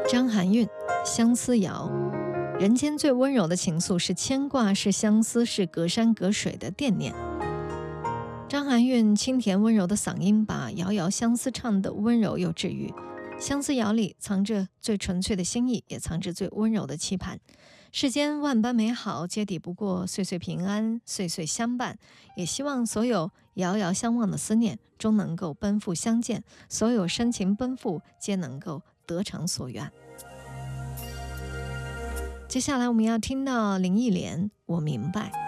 张含韵《相思谣》。人间最温柔的情愫是牵挂，是相思，是隔山隔水的惦念。张含韵清甜温柔的嗓音，把遥遥相思唱得温柔又治愈。相思谣里藏着最纯粹的心意，也藏着最温柔的期盼。世间万般美好，皆抵不过岁岁平安，岁岁相伴。也希望所有遥遥相望的思念，终能够奔赴相见；所有深情奔赴，皆能够得偿所愿。接下来我们要听到林忆莲《我明白》。